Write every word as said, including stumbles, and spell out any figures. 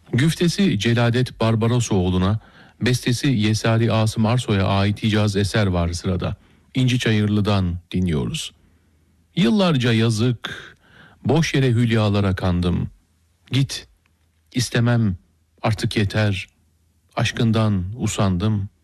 Güftesi Celadet Barbarosoğlu'na, bestesi Yesari Asım Arsoy'a ait icaz eser var sırada. İnci Çayırlı'dan dinliyoruz. Yıllarca yazık, boş yere hülyalara kandım. Git, istemem, artık yeter. Aşkından usandım.